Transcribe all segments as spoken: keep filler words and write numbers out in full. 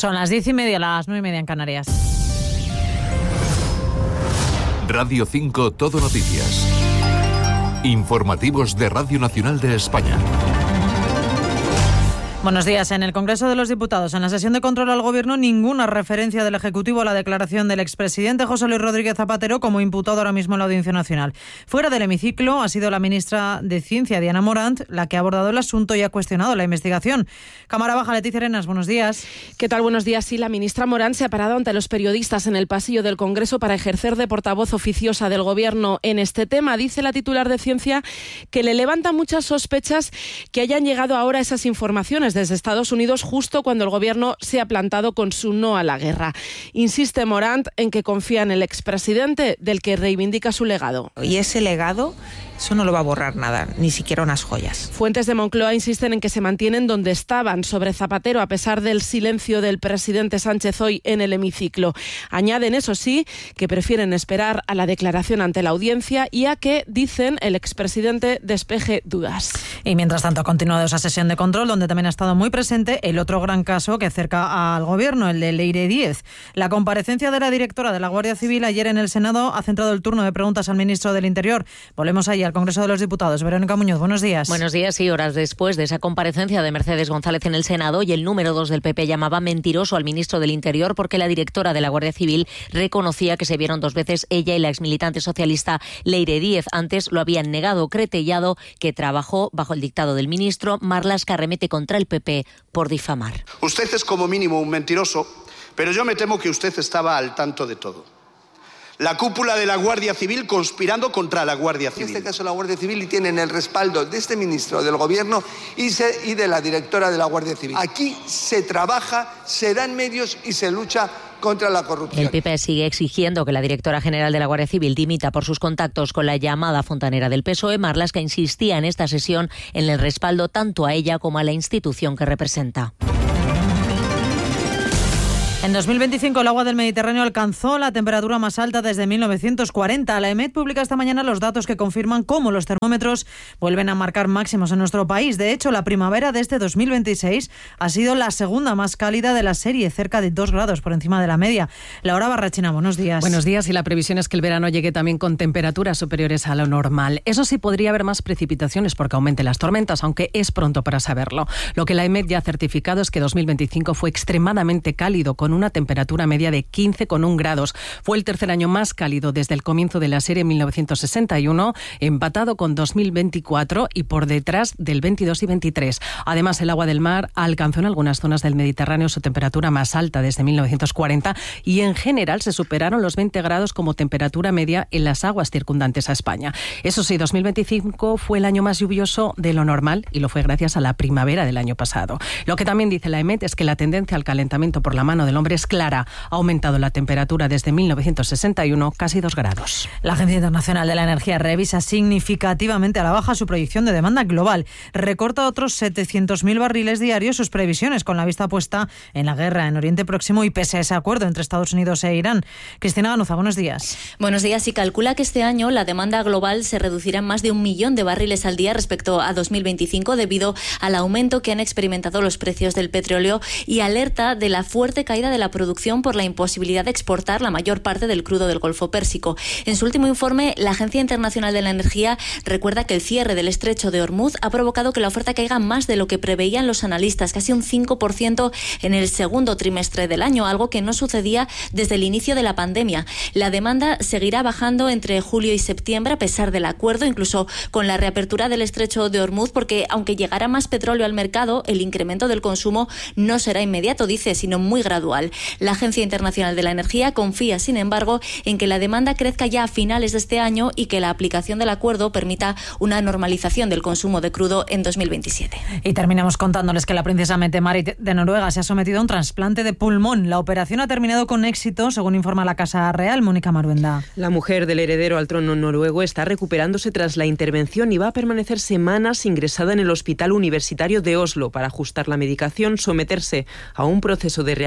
Son las diez y media, las nueve y media en Canarias. Radio cinco Todo Noticias. Informativos de Radio Nacional de España. Buenos días. En el Congreso de los Diputados, en la sesión de control al Gobierno, ninguna referencia del Ejecutivo a la declaración del expresidente José Luis Rodríguez Zapatero como imputado ahora mismo en la Audiencia Nacional. Fuera del hemiciclo ha sido la ministra de Ciencia, Diana Morant, la que ha abordado el asunto y ha cuestionado la investigación. Cámara Baja, Leticia Arenas, buenos días. ¿Qué tal? Buenos días. Sí, la ministra Morant se ha parado ante los periodistas en el pasillo del Congreso para ejercer de portavoz oficiosa del Gobierno en este tema. Dice la titular de Ciencia que le levanta muchas sospechas que hayan llegado ahora esas informaciones desde Estados Unidos justo cuando el Gobierno se ha plantado con su no a la guerra. Insiste Morant en que confía en el expresidente, del que reivindica su legado. Y ese legado, eso no lo va a borrar nada, ni siquiera unas joyas. Fuentes de Moncloa insisten en que se mantienen donde estaban sobre Zapatero, a pesar del silencio del presidente Sánchez hoy en el hemiciclo. Añaden, eso sí, que prefieren esperar a la declaración ante la audiencia y a que, dicen, el expresidente despeje dudas. Y mientras tanto ha continuado esa sesión de control, donde también ha estado muy presente el otro gran caso que acerca al Gobierno, el de Leire Díez. La comparecencia de la directora de la Guardia Civil ayer en el Senado ha centrado el turno de preguntas al ministro del Interior. Volvemos ahí al Congreso de los Diputados. Verónica Muñoz, buenos días. Buenos días, y horas después de esa comparecencia de Mercedes González en el Senado, y el número dos del P P llamaba mentiroso al ministro del Interior porque la directora de la Guardia Civil reconocía que se vieron dos veces ella y la exmilitante socialista Leire Díez. Antes lo habían negado. Cretellado, que trabajó bajo el dictado del ministro. Marlaska arremete contra el P P por difamar. Usted es como mínimo un mentiroso, pero yo me temo que usted estaba al tanto de todo. La cúpula de la Guardia Civil conspirando contra la Guardia Civil. En este caso la Guardia Civil, y tienen el respaldo de este ministro del Gobierno y, se, y de la directora de la Guardia Civil. Aquí se trabaja, se dan medios y se lucha contra la corrupción. El P P sigue exigiendo que la directora general de la Guardia Civil dimita por sus contactos con la llamada fontanera del P S O E. Marlaska insistía en esta sesión en el respaldo tanto a ella como a la institución que representa. En dos mil veinticinco el agua del Mediterráneo alcanzó la temperatura más alta desde mil novecientos cuarenta. La EMET publica esta mañana los datos que confirman cómo los termómetros vuelven a marcar máximos en nuestro país. De hecho, la primavera de este dos mil veintiséis ha sido la segunda más cálida de la serie, cerca de dos grados por encima de la media. Laura Barrachina, buenos días. Buenos días, y la previsión es que el verano llegue también con temperaturas superiores a lo normal. Eso sí, podría haber más precipitaciones porque aumenten las tormentas, aunque es pronto para saberlo. Lo que la EMET ya ha certificado es que dos mil veinticinco fue extremadamente cálido, con una temperatura media de quince coma uno grados. Fue el tercer año más cálido desde el comienzo de la serie en mil novecientos sesenta y uno, empatado con dos mil veinticuatro y por detrás del veintidós y veintitrés. Además, el agua del mar alcanzó en algunas zonas del Mediterráneo su temperatura más alta desde mil novecientos cuarenta y en general se superaron los veinte grados como temperatura media en las aguas circundantes a España. Eso sí, dos mil veinticinco fue el año más lluvioso de lo normal y lo fue gracias a la primavera del año pasado. Lo que también dice la EMET es que la tendencia al calentamiento por la mano del hombre es clara. Ha aumentado la temperatura desde mil novecientos sesenta y uno casi dos grados. La Agencia Internacional de la Energía revisa significativamente a la baja su proyección de demanda global. Recorta otros setecientos mil barriles diarios sus previsiones, con la vista puesta en la guerra en Oriente Próximo y pese a ese acuerdo entre Estados Unidos e Irán. Cristina Ganuza, buenos días. Buenos días. Y calcula que este año la demanda global se reducirá en más de un millón de barriles al día respecto a dos mil veinticinco debido al aumento que han experimentado los precios del petróleo, y alerta de la fuerte caída de la producción por la imposibilidad de exportar la mayor parte del crudo del Golfo Pérsico. En su último informe, la Agencia Internacional de la Energía recuerda que el cierre del estrecho de Hormuz ha provocado que la oferta caiga más de lo que preveían los analistas, casi un cinco por ciento en el segundo trimestre del año, algo que no sucedía desde el inicio de la pandemia. La demanda seguirá bajando entre julio y septiembre a pesar del acuerdo, incluso con la reapertura del estrecho de Hormuz, porque aunque llegará más petróleo al mercado, el incremento del consumo no será inmediato, dice, sino muy gradual. La Agencia Internacional de la Energía confía, sin embargo, en que la demanda crezca ya a finales de este año y que la aplicación del acuerdo permita una normalización del consumo de crudo en dos mil veintisiete. Y terminamos contándoles que la princesa Mette-Marit de Noruega se ha sometido a un trasplante de pulmón. La operación ha terminado con éxito, según informa la Casa Real. Mónica Maruenda. La mujer del heredero al trono noruego está recuperándose tras la intervención y va a permanecer semanas ingresada en el Hospital Universitario de Oslo para ajustar la medicación, someterse a un proceso de rehabilitación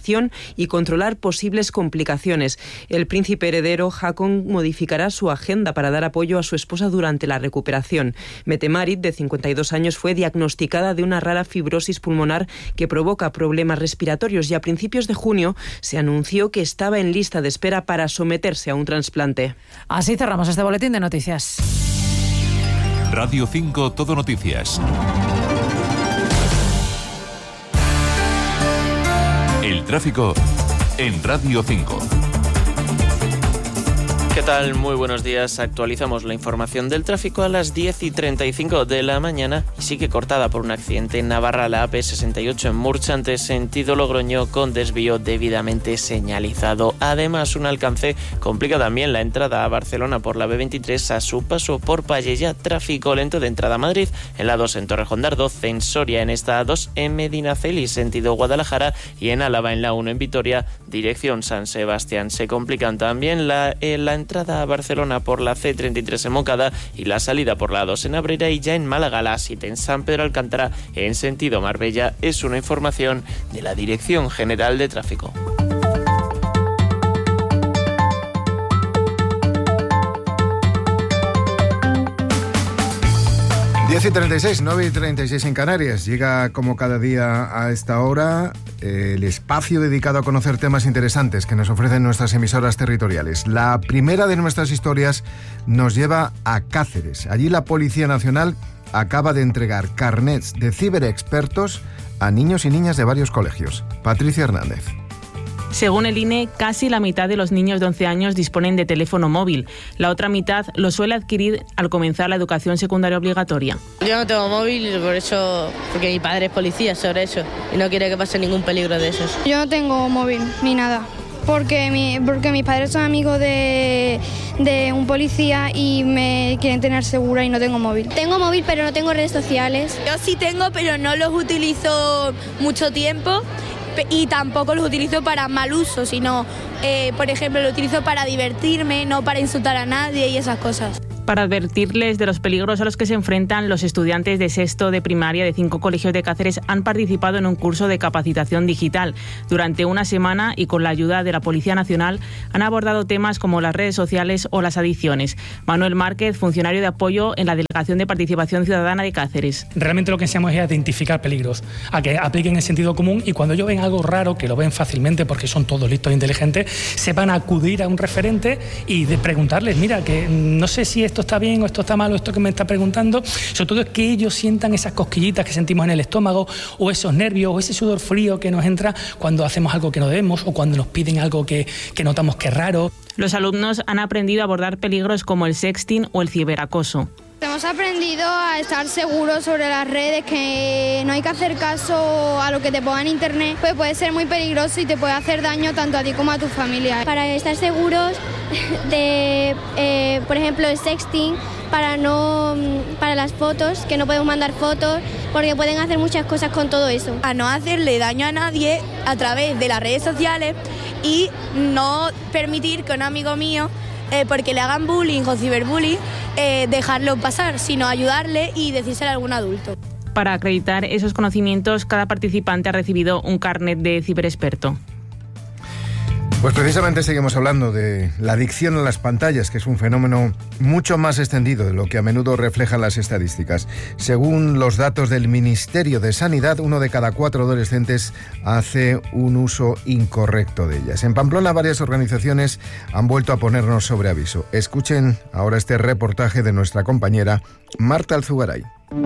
medicación y controlar posibles complicaciones. El príncipe heredero Haakon modificará su agenda para dar apoyo a su esposa durante la recuperación. Mette-Marit, de cincuenta y dos años, fue diagnosticada de una rara fibrosis pulmonar que provoca problemas respiratorios y a principios de junio se anunció que estaba en lista de espera para someterse a un trasplante. Así cerramos este boletín de noticias. Radio cinco Todo Noticias. El tráfico en Radio cinco. ¿Qué tal? Muy buenos días. Actualizamos la información del tráfico a las diez y treinta y cinco de la mañana y sigue cortada por un accidente en Navarra, la A P sesenta y ocho en Murchante, sentido Logroño, con desvío debidamente señalizado. Además, un alcance complica también la entrada a Barcelona por la B veintitrés a su paso por Pallejà. Tráfico lento de entrada a Madrid en la dos en Torrejón de Ardoz, en Soria en esta A dos en Medinaceli, sentido Guadalajara, y en Álava en la uno en Vitoria, dirección San Sebastián. Se complican también la, eh, la entrada a Barcelona por la C treinta y tres en Moncada y la salida por la dos en Abrera, y ya en Málaga la siete en San Pedro Alcántara en sentido Marbella. Es una información de la Dirección General de Tráfico. diez y treinta y seis, nueve y treinta y seis en Canarias. Llega como cada día a esta hora eh, el espacio dedicado a conocer temas interesantes que nos ofrecen nuestras emisoras territoriales. La primera de nuestras historias nos lleva a Cáceres. Allí la Policía Nacional acaba de entregar carnets de ciberexpertos a niños y niñas de varios colegios. Patricia Hernández. Según el I N E, casi la mitad de los niños de once años disponen de teléfono móvil. La otra mitad lo suele adquirir al comenzar la educación secundaria obligatoria. Yo no tengo móvil, por eso, porque mi padre es policía sobre eso y no quiere que pase ningún peligro de esos. Yo no tengo móvil ni nada. Porque, mi, porque mis padres son amigos de, de un policía y me quieren tener segura y no tengo móvil. Tengo móvil pero no tengo redes sociales. Yo sí tengo, pero no los utilizo mucho tiempo y tampoco los utilizo para mal uso, sino, eh, por ejemplo, lo utilizo para divertirme, no para insultar a nadie y esas cosas. Para advertirles de los peligros a los que se enfrentan, los estudiantes de sexto de primaria de cinco colegios de Cáceres han participado en un curso de capacitación digital. Durante una semana y con la ayuda de la Policía Nacional han abordado temas como las redes sociales o las adicciones. Manuel Márquez, funcionario de apoyo en la Delegación de Participación Ciudadana de Cáceres. Realmente lo que enseñamos es a identificar peligros, a que apliquen el sentido común y cuando ellos ven algo raro, que lo ven fácilmente porque son todos listos e inteligentes, sepan acudir a un referente y de preguntarles, mira, que no sé si esto está bien o esto está mal o esto que me está preguntando. Sobre todo es que ellos sientan esas cosquillitas que sentimos en el estómago o esos nervios o ese sudor frío que nos entra cuando hacemos algo que no debemos o cuando nos piden algo que, que notamos que es raro. Los alumnos han aprendido a abordar peligros como el sexting o el ciberacoso. Hemos aprendido a estar seguros sobre las redes, que no hay que hacer caso a lo que te ponga en internet, pues puede ser muy peligroso y te puede hacer daño tanto a ti como a tu familia. Para estar seguros de, eh, por ejemplo, el sexting, para no, para las fotos, que no podemos mandar fotos, porque pueden hacer muchas cosas con todo eso. A no hacerle daño a nadie a través de las redes sociales y no permitir que un amigo mío, Eh, porque le hagan bullying o ciberbullying, eh, dejarlo pasar, sino ayudarle y decírselo a algún adulto. Para acreditar esos conocimientos, cada participante ha recibido un carnet de ciberexperto. Pues precisamente seguimos hablando de la adicción a las pantallas, que es un fenómeno mucho más extendido de lo que a menudo reflejan las estadísticas. Según los datos del Ministerio de Sanidad, uno de cada cuatro adolescentes hace un uso incorrecto de ellas. En Pamplona, varias organizaciones han vuelto a ponernos sobre aviso. Escuchen ahora este reportaje de nuestra compañera Marta Alzugaray.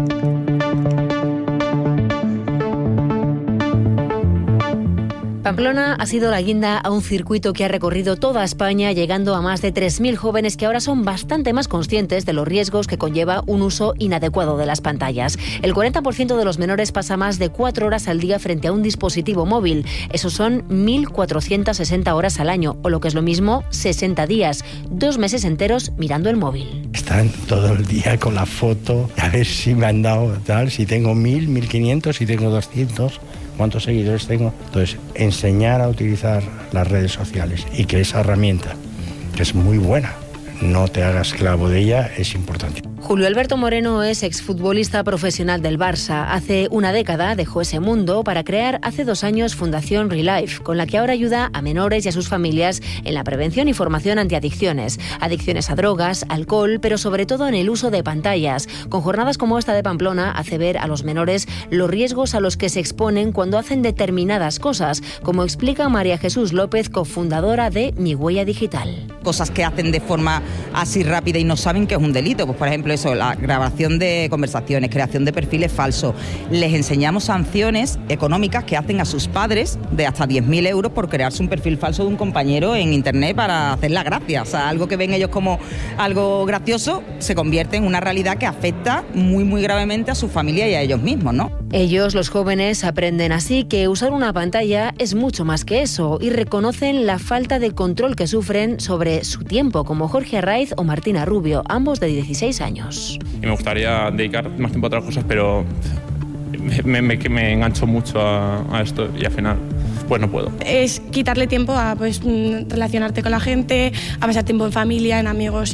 Pamplona ha sido la guinda a un circuito que ha recorrido toda España, llegando a más de tres mil jóvenes que ahora son bastante más conscientes de los riesgos que conlleva un uso inadecuado de las pantallas. El cuarenta por ciento de los menores pasa más de cuatro horas al día frente a un dispositivo móvil. Eso son mil cuatrocientas sesenta horas al año, o lo que es lo mismo, sesenta días, dos meses enteros mirando el móvil. Están todo el día con la foto, a ver si me han dado tal, si tengo mil, mil quinientos, si tengo doscientos... cuántos seguidores tengo. Entonces, enseñar a utilizar las redes sociales y que esa herramienta, que es muy buena, no te hagas esclavo de ella, es importante. Julio Alberto Moreno es exfutbolista profesional del Barça. Hace una década dejó ese mundo para crear hace dos años Fundación Relife, con la que ahora ayuda a menores y a sus familias en la prevención y formación antiadicciones. Adicciones a drogas, alcohol, pero sobre todo en el uso de pantallas. Con jornadas como esta de Pamplona hace ver a los menores los riesgos a los que se exponen cuando hacen determinadas cosas, como explica María Jesús López, cofundadora de Mi Huella Digital. Cosas que hacen de forma así rápida y no saben que es un delito, pues por ejemplo eso, la grabación de conversaciones, creación de perfiles falsos. Les enseñamos sanciones económicas que hacen a sus padres de hasta diez mil euros por crearse un perfil falso de un compañero en internet para hacer la gracia. O sea, algo que ven ellos como algo gracioso se convierte en una realidad que afecta muy muy gravemente a su familia y a ellos mismos, ¿no? Ellos, los jóvenes, aprenden así que usar una pantalla es mucho más que eso y reconocen la falta de control que sufren sobre su tiempo, como Jorge Arraiz o Martina Rubio, ambos de dieciséis años. Me gustaría dedicar más tiempo a otras cosas, pero me, me, me engancho mucho a, a esto y al final pues no puedo. Es quitarle tiempo a pues relacionarte con la gente, a pasar tiempo en familia, en amigos.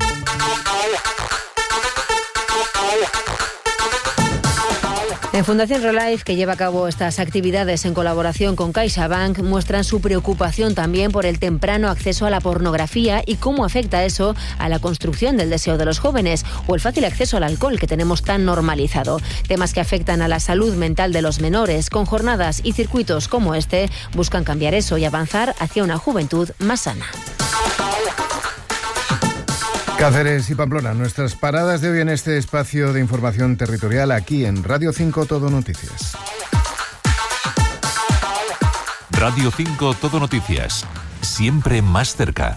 En Fundación Relife, que lleva a cabo estas actividades en colaboración con CaixaBank, muestran su preocupación también por el temprano acceso a la pornografía y cómo afecta eso a la construcción del deseo de los jóvenes, o el fácil acceso al alcohol que tenemos tan normalizado. Temas que afectan a la salud mental de los menores. Con jornadas y circuitos como este, buscan cambiar eso y avanzar hacia una juventud más sana. Cáceres y Pamplona, nuestras paradas de hoy en este espacio de información territorial aquí en Radio cinco Todo Noticias. Radio cinco Todo Noticias, siempre más cerca.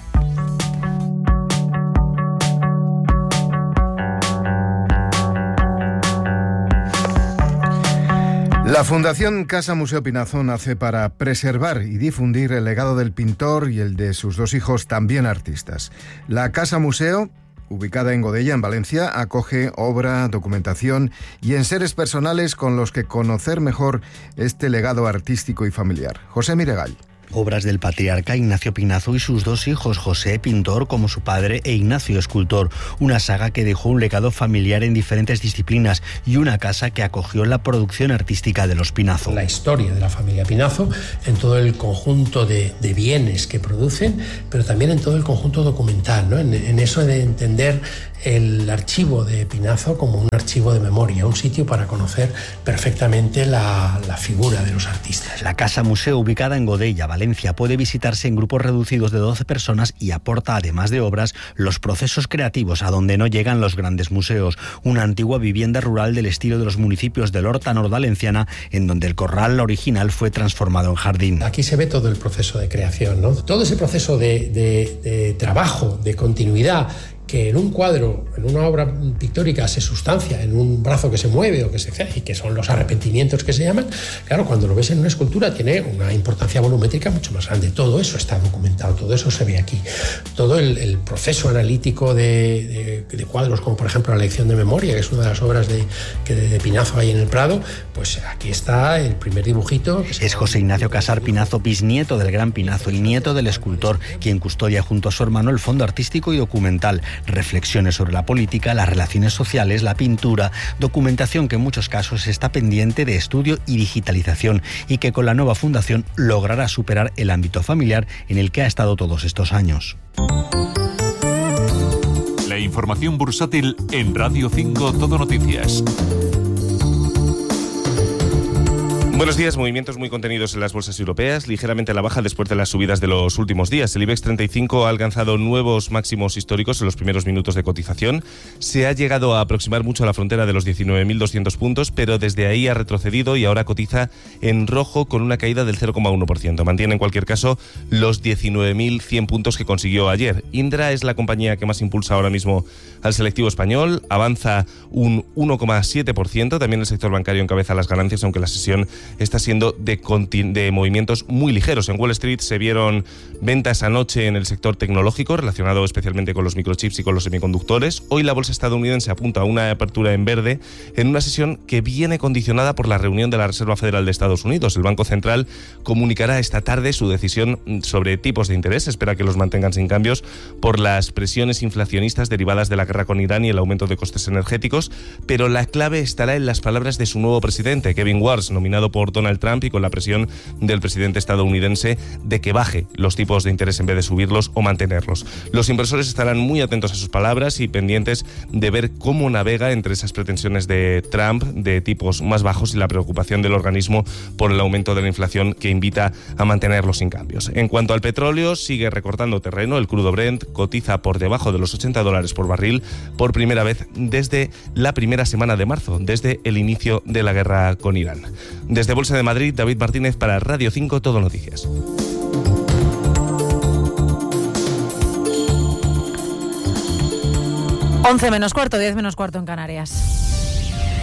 La Fundación Casa Museo Pinazo nace para preservar y difundir el legado del pintor y el de sus dos hijos, también artistas. La Casa Museo, ubicada en Godella, en Valencia, acoge obra, documentación y enseres personales con los que conocer mejor este legado artístico y familiar. José Miregall. Obras del patriarca Ignacio Pinazo y sus dos hijos, José, pintor como su padre, e Ignacio, escultor. Una saga que dejó un legado familiar en diferentes disciplinas y una casa que acogió la producción artística de los Pinazo. La historia de la familia Pinazo en todo el conjunto de, de bienes que producen, pero también en todo el conjunto documental, ¿no? En, en eso de entender el archivo de Pinazo como un archivo de memoria, un sitio para conocer perfectamente la, la figura de los artistas. La Casa Museo, ubicada en Godella, Valencia, puede visitarse en grupos reducidos de doce personas y aporta, además de obras, los procesos creativos a donde no llegan los grandes museos. Una antigua vivienda rural del estilo de los municipios del Horta nordalenciana, en donde el corral original fue transformado en jardín. Aquí se ve todo el proceso de creación, ¿no? Todo ese proceso de, de, de trabajo, de continuidad, que en un cuadro, en una obra pictórica se sustancia en un brazo que se mueve o que se y que son los arrepentimientos que se llaman, claro, cuando lo ves en una escultura tiene una importancia volumétrica mucho más grande. Todo eso está documentado, todo eso se ve aquí. Todo el, el proceso analítico de, de, de cuadros, como por ejemplo la lección de memoria, que es una de las obras de, que de, de Pinazo hay en el Prado, pues aquí está el primer dibujito. Que es José Ignacio Casar Pinazo, bisnieto del gran Pinazo y nieto del escultor, quien custodia junto a su hermano el fondo artístico y documental. Reflexiones sobre la política, las relaciones sociales, la pintura, documentación que en muchos casos está pendiente de estudio y digitalización y que con la nueva fundación logrará superar el ámbito familiar en el que ha estado todos estos años. La información bursátil en Radio cinco Todo Noticias. Buenos días. Movimientos muy contenidos en las bolsas europeas, ligeramente a la baja después de las subidas de los últimos días. El IBEX treinta y cinco ha alcanzado nuevos máximos históricos en los primeros minutos de cotización. Se ha llegado a aproximar mucho a la frontera de los diecinueve mil doscientos puntos, pero desde ahí ha retrocedido y ahora cotiza en rojo con una caída del cero coma uno por ciento. Mantiene en cualquier caso los diecinueve mil cien puntos que consiguió ayer. Indra es la compañía que más impulsa ahora mismo al selectivo español, avanza un uno coma siete por ciento. También el sector bancario encabeza las ganancias, aunque la sesión está siendo de, de movimientos muy ligeros. En Wall Street se vieron ventas anoche en el sector tecnológico, relacionado especialmente con los microchips y con los semiconductores. Hoy la bolsa estadounidense apunta a una apertura en verde en una sesión que viene condicionada por la reunión de la Reserva Federal de Estados Unidos. El Banco Central comunicará esta tarde su decisión sobre tipos de interés. Espera que los mantengan sin cambios por las presiones inflacionistas derivadas de la guerra con Irán y el aumento de costes energéticos, pero la clave estará en las palabras de su nuevo presidente, Kevin Warsh, nominado por Donald Trump, y con la presión del presidente estadounidense de que baje los tipos de interés en vez de subirlos o mantenerlos. Los inversores estarán muy atentos a sus palabras y pendientes de ver cómo navega entre esas pretensiones de Trump de tipos más bajos y la preocupación del organismo por el aumento de la inflación que invita a mantenerlos sin cambios. En cuanto al petróleo, sigue recortando terreno. El crudo Brent cotiza por debajo de los ochenta dólares por barril por primera vez desde la primera semana de marzo, desde el inicio de la guerra con Irán. Desde Bolsa de Madrid, David Martínez para Radio cinco Todo Noticias. once menos cuarto, diez menos cuarto en Canarias.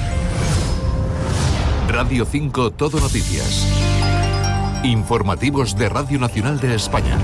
Radio cinco Todo Noticias. Informativos de Radio Nacional de España.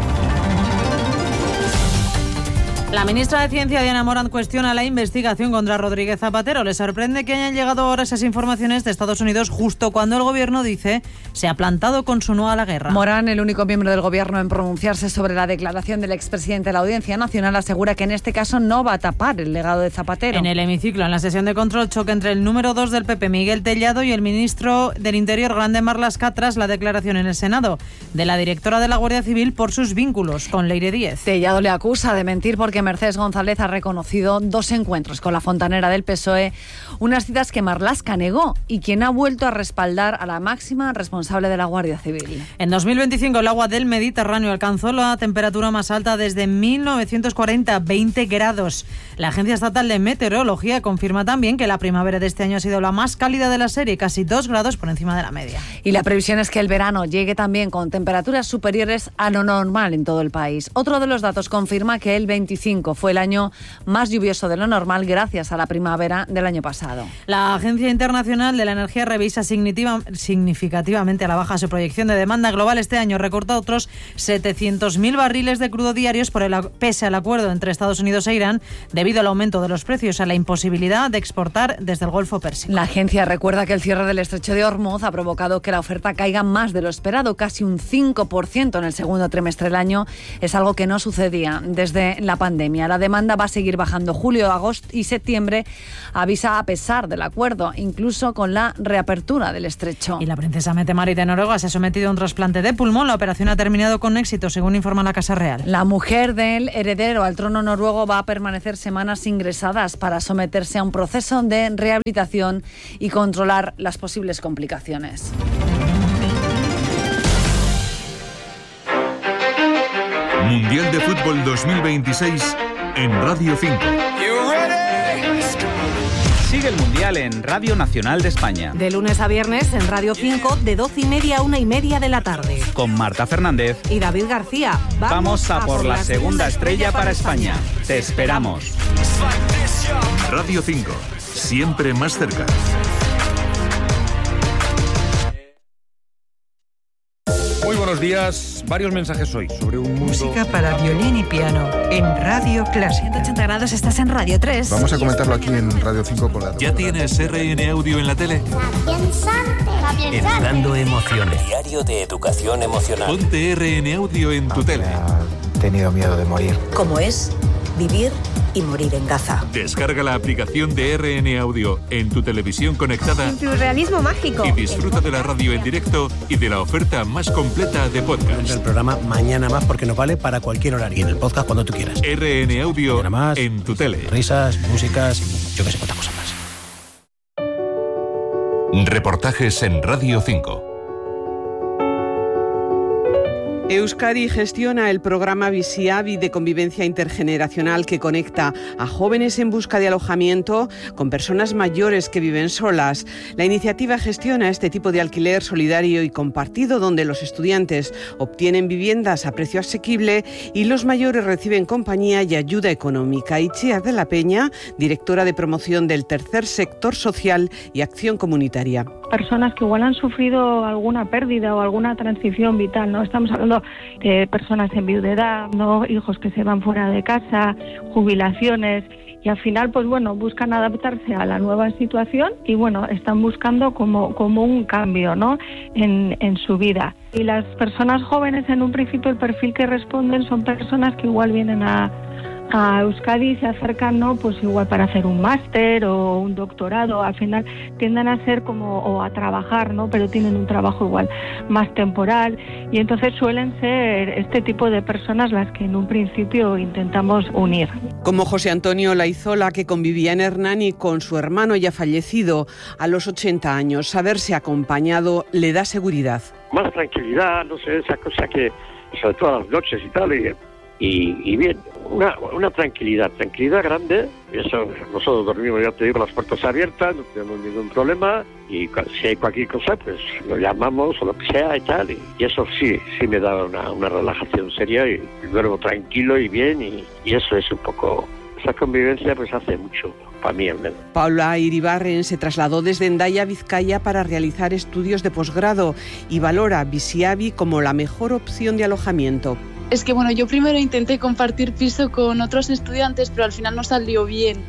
La ministra de Ciencia, Diana Morant, cuestiona la investigación contra Rodríguez Zapatero. Le sorprende que hayan llegado ahora esas informaciones de Estados Unidos justo cuando el gobierno dice se ha plantado con su no a la guerra. Morant, el único miembro del gobierno en pronunciarse sobre la declaración del expresidente de la Audiencia Nacional, asegura que en este caso no va a tapar el legado de Zapatero. En el hemiciclo, en la sesión de control, choque entre el número dos del P P, Miguel Tellado, y el ministro del Interior, Grande Marlaska, tras la declaración en el Senado de la directora de la Guardia Civil por sus vínculos con Leire Díez. Tellado le acusa de mentir porque Mercedes González ha reconocido dos encuentros con la fontanera del P S O E, unas citas que Marlaska negó y quien ha vuelto a respaldar a la máxima responsable de la Guardia Civil. En dos mil veinticinco el agua del Mediterráneo alcanzó la temperatura más alta desde mil novecientos cuarenta, veinte grados. La Agencia Estatal de Meteorología confirma también que la primavera de este año ha sido la más cálida de la serie, casi dos grados por encima de la media. Y la previsión es que el verano llegue también con temperaturas superiores a lo normal en todo el país. Otro de los datos confirma que el veinticinco fue el año más lluvioso de lo normal gracias a la primavera del año pasado. La Agencia Internacional de la Energía revisa significativamente a la baja su proyección de demanda global este año. Recorta otros setecientos mil barriles de crudo diarios por el, pese al acuerdo entre Estados Unidos e Irán, debido al aumento de los precios, a la imposibilidad de exportar desde el Golfo Pérsico. La agencia recuerda que el cierre del estrecho de Hormuz ha provocado que la oferta caiga más de lo esperado, casi un cinco por ciento en el segundo trimestre del año. Es algo que no sucedía desde la pandemia. La demanda va a seguir bajando. Julio, agosto y septiembre avisa a pesar del acuerdo, incluso con la reapertura del estrecho. Y la princesa Mette-Marit de Noruega se ha sometido a un trasplante de pulmón. La operación ha terminado con éxito, según informa la Casa Real. La mujer del heredero al trono noruego va a permanecer semanas ingresadas para someterse a un proceso de rehabilitación y controlar las posibles complicaciones. Mundial de Fútbol dos mil veintiséis en Radio cinco. Sigue el Mundial en Radio Nacional de España. De lunes a viernes en Radio cinco, de doce y media a una y media de la tarde. Con Marta Fernández y David García. Vamos, Vamos a, a por la segunda estrella para España. España. Te esperamos. Radio cinco, siempre más cerca. Muy buenos días. Varios mensajes hoy sobre un mundo... Música para violín y piano en Radio Clásica. ciento ochenta grados, estás en Radio tres. Vamos a comentarlo aquí en Radio cinco con la... ¿Ya tienes R N Audio en la tele? Educando emociones. Diario de educación emocional. Ponte R N Audio en tu tele. He tenido miedo de morir. ¿Cómo es vivir y morir en Gaza? Descarga la aplicación de R N Audio en tu televisión conectada. Tu realismo mágico. Y disfruta de la radio en directo y de la oferta más completa de podcast. El programa Mañana Más porque nos vale para cualquier horario. Y en el podcast cuando tú quieras. R N Audio más, en tu tele. Risas, músicas, yo que sé cuántas cosas más. Reportajes en Radio cinco. Euskadi gestiona el programa Biziavi de convivencia intergeneracional que conecta a jóvenes en busca de alojamiento con personas mayores que viven solas. La iniciativa gestiona este tipo de alquiler solidario y compartido donde los estudiantes obtienen viviendas a precio asequible y los mayores reciben compañía y ayuda económica. Itziar de la Peña, directora de promoción del Tercer Sector Social y Acción Comunitaria. personas que igual han sufrido alguna pérdida o alguna transición vital, ¿no? Estamos hablando de personas en viudedad, ¿no? Hijos que se van fuera de casa, jubilaciones. Y al final, pues bueno, buscan adaptarse a la nueva situación y bueno, están buscando como, como un cambio, ¿no? En, en su vida. Y las personas jóvenes, en un principio, el perfil que responden son personas que igual vienen a, a Euskadi y se acercan, ¿no? Pues igual para hacer un máster o un doctorado. Al final tienden a ser como, o a trabajar, ¿no? Pero tienen un trabajo igual más temporal. Y entonces suelen ser este tipo de personas las que en un principio intentamos unir. Como José Antonio Laizola, que convivía en Hernani con su hermano ya fallecido a los ochenta años. Saberse acompañado le da seguridad. Más tranquilidad, no sé, esa cosa que, sobre todo a las noches y tal, y, y, y bien, una, una tranquilidad, tranquilidad grande. Y eso, nosotros dormimos, ya te digo, las puertas abiertas, no tenemos ningún problema, y si hay cualquier cosa, pues lo llamamos o lo que sea y tal, y, y eso sí, sí me da una, una relajación seria, y, y duermo tranquilo y bien, y, y eso es un poco, esa convivencia pues hace mucho para mí al menos. Paula Iribarren se trasladó desde Hendaya, Vizcaya, para realizar estudios de posgrado y valora Biziabi como la mejor opción de alojamiento. Es que bueno, yo primero intenté compartir piso con otros estudiantes, pero al final no salió bien.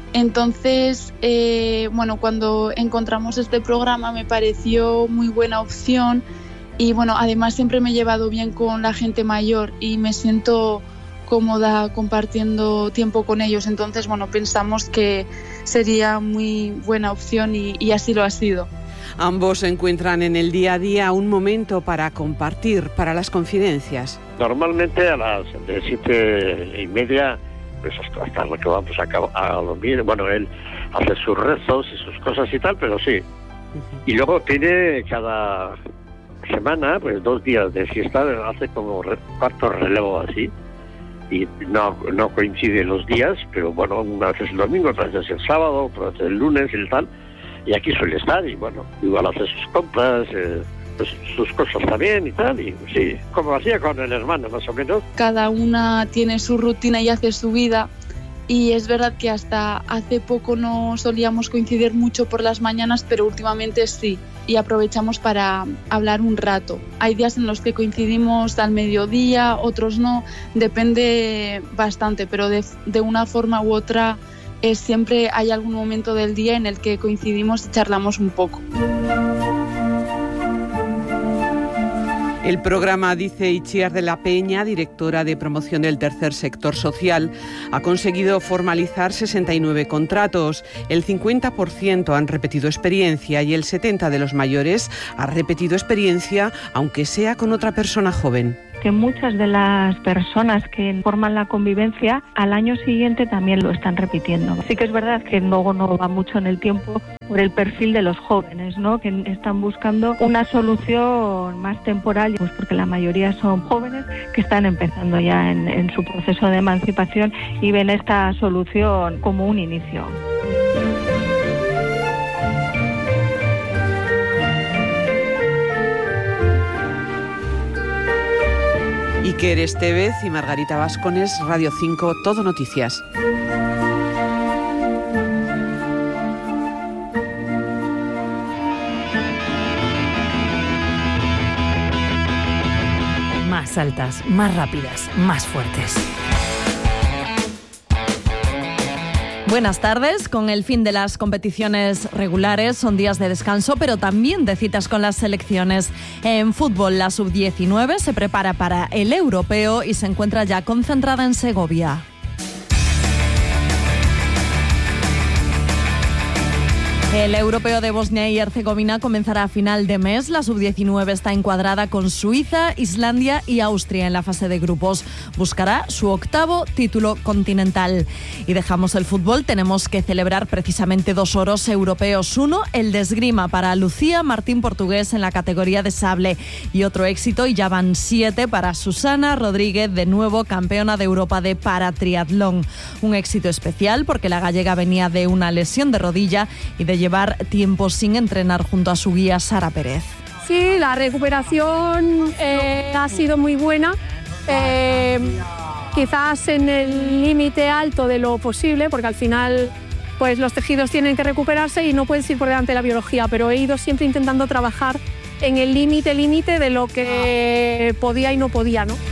Entonces, eh, bueno, cuando encontramos este programa me pareció muy buena opción y bueno, además siempre me he llevado bien con la gente mayor y me siento cómoda compartiendo tiempo con ellos. Entonces, bueno, pensamos que sería muy buena opción y, y así lo ha sido. Ambos encuentran en el día a día un momento para compartir, para las confidencias. Normalmente a las de siete y media, pues hasta, hasta lo que vamos a, a dormir. Bueno, él hace sus rezos y sus cosas y tal, pero sí. Uh-huh. Y luego tiene cada semana, pues dos días de siesta, hace como re, cuarto relevo así. Y no, no coinciden los días, pero bueno, una vez es el domingo, otra vez es el sábado, otra vez el lunes y tal. Y aquí suele estar, y bueno, igual hace sus compras, eh, pues, sus cosas también y tal, y sí, como hacía con el hermano más o menos. Cada una tiene su rutina y hace su vida, y es verdad que hasta hace poco no solíamos coincidir mucho por las mañanas, pero últimamente sí, y aprovechamos para hablar un rato. Hay días en los que coincidimos al mediodía, otros no, depende bastante, pero de, de una forma u otra es, siempre hay algún momento del día en el que coincidimos y charlamos un poco. El programa, dice Itziar de la Peña, directora de promoción del tercer sector social, ha conseguido formalizar sesenta y nueve contratos. El cincuenta por ciento han repetido experiencia y el setenta por ciento de los mayores ha repetido experiencia, aunque sea con otra persona joven. Que muchas de las personas que forman la convivencia al año siguiente también lo están repitiendo. Sí que es verdad que luego no va mucho en el tiempo por el perfil de los jóvenes, ¿no? Que están buscando una solución más temporal, pues porque la mayoría son jóvenes que están empezando ya en, en su proceso de emancipación y ven esta solución como un inicio. Iker Estevez y Margarita Vascones, Radio cinco, Todo Noticias. Más altas, más rápidas, más fuertes. Buenas tardes. Con el fin de las competiciones regulares son días de descanso, pero también de citas con las selecciones. En fútbol, la sub diecinueve se prepara para el europeo y se encuentra ya concentrada en Segovia. El europeo de Bosnia y Herzegovina comenzará a final de mes. La sub diecinueve está encuadrada con Suiza, Islandia y Austria en la fase de grupos. Buscará su octavo título continental. Y dejamos el fútbol. Tenemos que celebrar precisamente dos oros europeos. Uno, el de esgrima para Lucía Martín Portugués en la categoría de sable. Y otro éxito, y ya van siete, para Susana Rodríguez, de nuevo campeona de Europa de paratriatlón. Un éxito especial porque la gallega venía de una lesión de rodilla y de llevar tiempo sin entrenar junto a su guía Sara Pérez. Sí, la recuperación eh, ha sido muy buena, eh, quizás en el límite alto de lo posible, porque al final pues los tejidos tienen que recuperarse y no puedes ir por delante de la biología, pero he ido siempre intentando trabajar en el límite, límite de lo que podía y no podía, ¿no?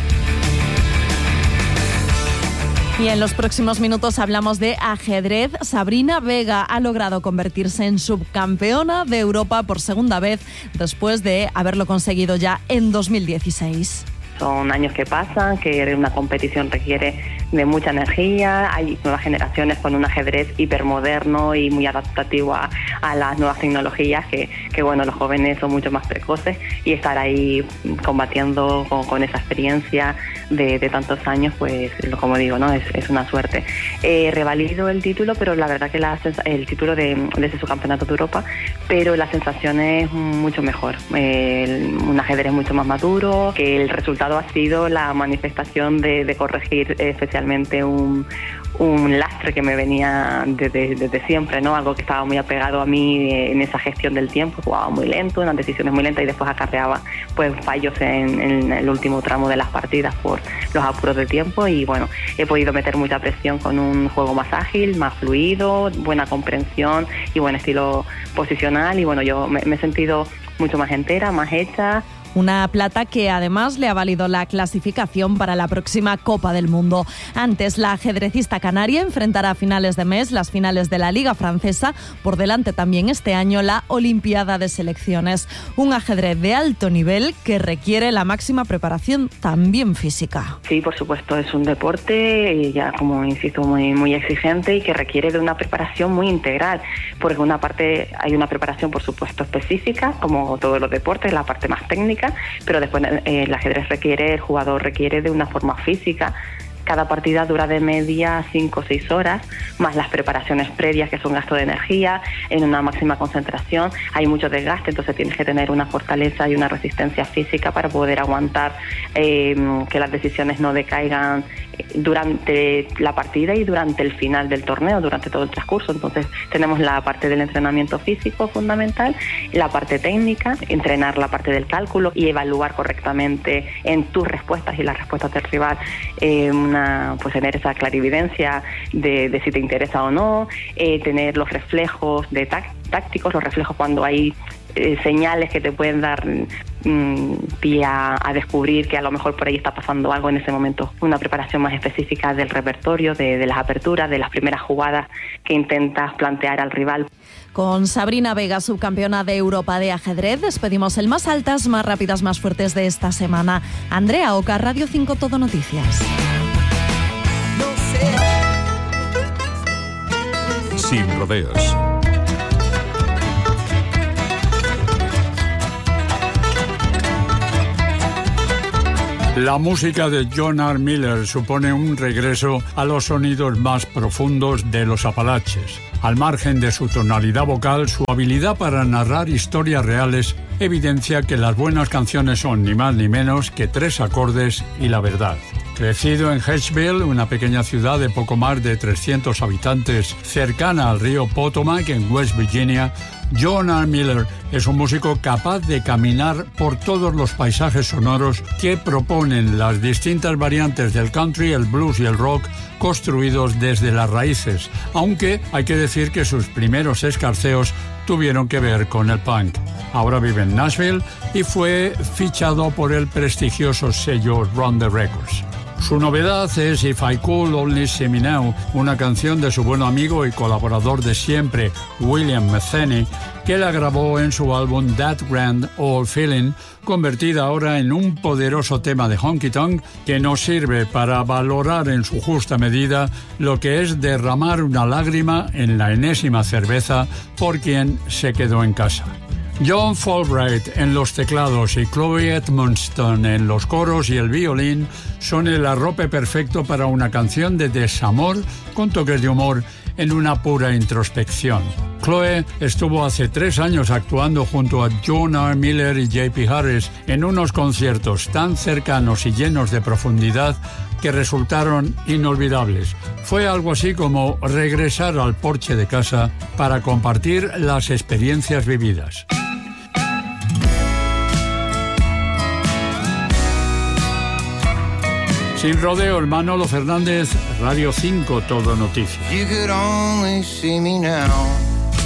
Y en los próximos minutos hablamos de ajedrez. Sabrina Vega ha logrado convertirse en subcampeona de Europa por segunda vez después de haberlo conseguido ya en dos mil dieciséis. Son años que pasan, que una competición requiere de mucha energía, hay nuevas generaciones con un ajedrez hipermoderno y muy adaptativo a, a las nuevas tecnologías, que, que bueno, los jóvenes son mucho más precoces y estar ahí combatiendo con, con esa experiencia de, de tantos años, pues como digo, ¿no? es, es una suerte. Eh, revalido el título, pero la verdad que la, el título de, de ese subcampeonato de Europa, pero la sensación es mucho mejor, eh, un ajedrez mucho más maduro, que el resultado ha sido la manifestación de, de corregir especialmente un, un lastre que me venía desde, desde siempre, ¿no? Algo que estaba muy apegado a mí en esa gestión del tiempo, jugaba muy lento, unas decisiones muy lentas y después acarreaba pues fallos en, en el último tramo de las partidas por los apuros de tiempo y bueno, he podido meter mucha presión con un juego más ágil, más fluido, buena comprensión y buen estilo posicional y bueno, yo me, me he sentido mucho más entera, más hecha. Una plata que además le ha valido la clasificación para la próxima Copa del Mundo. Antes, la ajedrecista canaria enfrentará a finales de mes las finales de la Liga Francesa. Por delante también este año la Olimpiada de Selecciones. Un ajedrez de alto nivel que requiere la máxima preparación también física. Sí, por supuesto, es un deporte, ya como insisto, muy, muy exigente y que requiere de una preparación muy integral. Porque una parte hay una preparación, por supuesto, específica, como todos los deportes, la parte más técnica, pero después eh, el ajedrez requiere, el jugador requiere de una forma física. Cada partida dura de media cinco o seis horas, más las preparaciones previas, que son gasto de energía, en una máxima concentración. Hay mucho desgaste, entonces tienes que tener una fortaleza y una resistencia física para poder aguantar eh, que las decisiones no decaigan durante la partida y durante el final del torneo, durante todo el transcurso. Entonces tenemos la parte del entrenamiento físico fundamental, la parte técnica, entrenar la parte del cálculo y evaluar correctamente en tus respuestas y las respuestas del rival, eh, una, pues tener esa clarividencia de, de si te interesa o no, eh, tener los reflejos de táct- tácticos, los reflejos cuando hay eh, señales que te pueden dar mmm, pie a, a descubrir que a lo mejor por ahí está pasando algo en ese momento. Una preparación más específica del repertorio, de, de las aperturas, de las primeras jugadas que intentas plantear al rival. Con Sabrina Vega, subcampeona de Europa de ajedrez, despedimos el más altas, más rápidas, más fuertes de esta semana. Andrea Oca, Radio cinco Todo Noticias. Sin rodeos. La música de John R. Miller supone un regreso a los sonidos más profundos de los Apalaches. Al margen de su tonalidad vocal, su habilidad para narrar historias reales evidencia que las buenas canciones son ni más ni menos que tres acordes y la verdad. Crecido en Hedgeville, una pequeña ciudad de poco más de trescientos habitantes cercana al río Potomac en West Virginia, John R. Miller es un músico capaz de caminar por todos los paisajes sonoros que proponen las distintas variantes del country, el blues y el rock construidos desde las raíces, aunque hay que decir que sus primeros escarceos tuvieron que ver con el punk. Ahora vive en Nashville y fue fichado por el prestigioso sello Run the Records. Su novedad es If I Could Only See Me Now, una canción de su buen amigo y colaborador de siempre, William Metheny, que la grabó en su álbum That Grand Old Feeling, convertida ahora en un poderoso tema de honky tonk que nos sirve para valorar en su justa medida lo que es derramar una lágrima en la enésima cerveza por quien se quedó en casa. John Fulbright en los teclados y Chloe Edmundston en los coros y el violín son el arrope perfecto para una canción de desamor con toques de humor en una pura introspección. Chloe estuvo hace tres años actuando junto a John R. Miller y J P Harris en unos conciertos tan cercanos y llenos de profundidad que resultaron inolvidables. Fue algo así como regresar al porche de casa para compartir las experiencias vividas. Sin rodeos, Manolo Fernández, Radio cinco, Todo Noticias. You could only see me now.